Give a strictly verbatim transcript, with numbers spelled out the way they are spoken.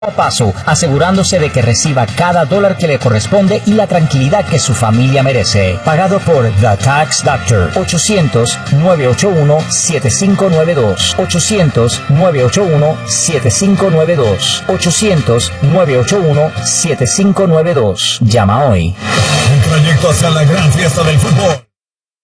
a paso, asegurándose de que reciba cada dólar que le corresponde y la tranquilidad que su familia merece. Pagado por The Tax Doctor. ochocientos, nueve ocho uno, siete cinco nueve dos. ochocientos, nueve ocho uno, siete cinco nueve dos. ochocientos, nueve ocho uno, siete cinco nueve dos. Llama hoy. Un trayecto hacia la gran fiesta del fútbol.